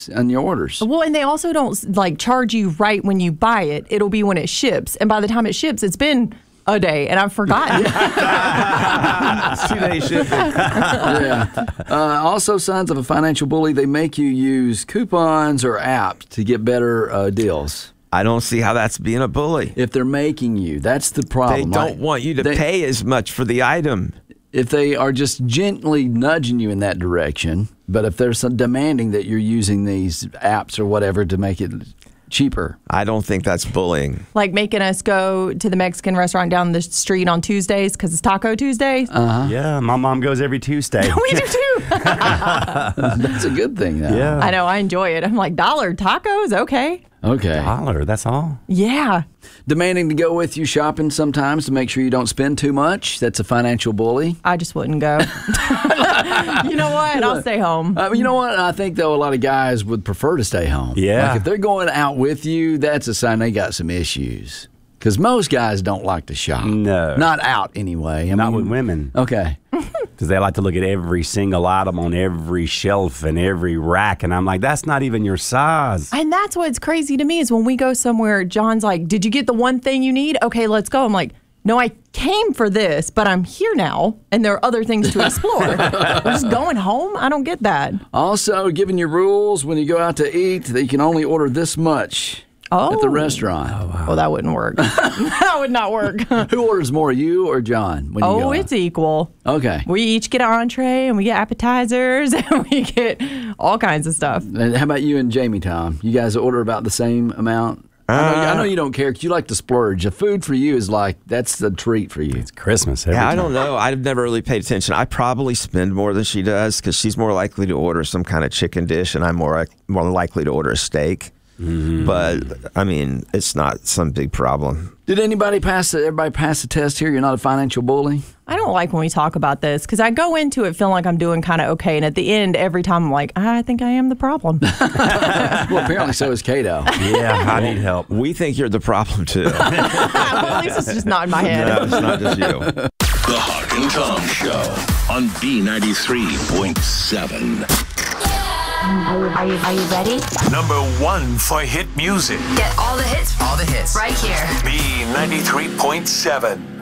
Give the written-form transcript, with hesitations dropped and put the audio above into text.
on your orders. Well, and they also don't like charge you right when you buy it. It'll be when it ships. And by the time it ships, it's been a day, and I've forgotten. 2 day shipping. Yeah. Also, signs of a financial bully, they make you use coupons or apps to get better deals. I don't see how that's being a bully. If they're making you, that's the They problem. don't want you to pay as much for the item. If they are just gently nudging you in that direction, but if they're demanding that you're using these apps or whatever to make it cheaper. I don't think that's bullying. Like making us go to the Mexican restaurant down the street on Tuesdays because it's Taco Tuesdays. Yeah, my mom goes every Tuesday. We do too. That's a good thing, though. Yeah. I know. I enjoy it. I'm like, $1 tacos? Okay. Okay. $1, that's all. Yeah. Demanding to go with you shopping sometimes to make sure you don't spend too much. That's a financial bully. I just wouldn't go. You know what? I'll stay home. You know what? I think, though, a lot of guys would prefer to stay home. Yeah. Like if they're going out with you, that's a sign they got some issues. Because most guys don't like to shop. No. Not out, anyway. Not with women. Okay. Because they like to look at every single item on every shelf and every rack. And I'm like, that's not even your size. And that's what's crazy to me is when we go somewhere, John's like, did you get the one thing you need? Okay, let's go. I'm like, no, I came for this, but I'm here now, and there are other things to explore. We're just going home? I don't get that. Also, giving you rules when you go out to eat that you can only order this much at the restaurant. Oh, wow. Well, that wouldn't work. That would not work. Who orders more, you or John? When you go out? It's equal. Okay. We each get an entree, and we get appetizers, and we get all kinds of stuff. And how about you and Jamie, Tom? You guys order about the same amount? I know you don't care because you like to splurge. The food for you is like, that's the treat for you. It's Christmas every Yeah, I time. don't know. I've never really paid attention. I probably spend more than she does because she's more likely to order some kind of chicken dish, and I'm more likely to order a steak. Mm-hmm. But, I mean, it's not some big problem. Did everybody pass the test here? You're not a financial bully? I don't like when we talk about this because I go into it feeling like I'm doing kind of okay. And at the end, every time I'm like, I think I am the problem. Well, apparently so is Cato. Yeah, I need help. We think you're the problem, too. Well, at least it's just not in my head. No, it's not just you. The Hawk and Tom Show on B93.7. Are you ready? Number 1 for hit music. Get all the hits. All the hits. Right here. B93.7.